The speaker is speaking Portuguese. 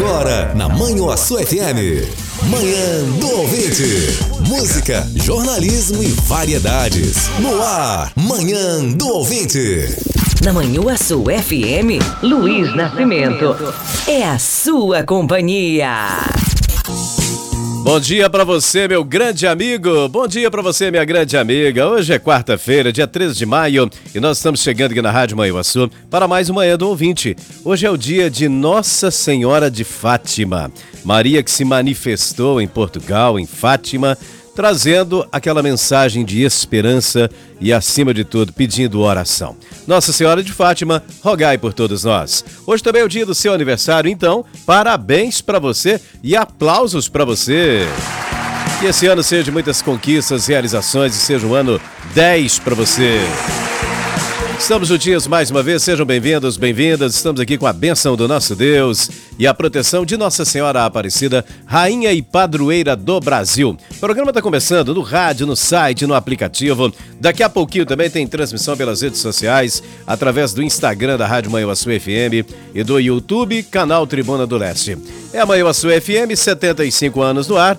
Agora, na Manhuaçu FM. Manhã do Ouvinte. Música, jornalismo e variedades. No ar, Manhã do Ouvinte. Na Manhuaçu FM, Luiz Nascimento. É a sua companhia. Bom dia pra você, meu grande amigo. Bom dia pra você, minha grande amiga. Hoje é quarta-feira, dia 13 de maio, e nós estamos chegando aqui na Rádio Manhuaçu para mais uma Manhã do Ouvinte. Hoje é o dia de Nossa Senhora de Fátima. Maria que se manifestou em Portugal, em Fátima, trazendo aquela mensagem de esperança e, acima de tudo, pedindo oração. Nossa Senhora de Fátima, rogai por todos nós. Hoje também é o dia do seu aniversário, então, parabéns para você e aplausos para você. Que esse ano seja de muitas conquistas, realizações e seja um ano 10 para você. Estamos juntinhos mais uma vez, sejam bem-vindos, bem-vindas. Estamos aqui com a bênção do nosso Deus e a proteção de Nossa Senhora Aparecida, Rainha e Padroeira do Brasil. O programa está começando no rádio, no site, no aplicativo. Daqui a pouquinho também tem transmissão pelas redes sociais, através do Instagram da Rádio Manhuaçu FM e do YouTube, canal Tribuna do Leste. É a Manhuaçu FM, 75 anos no ar,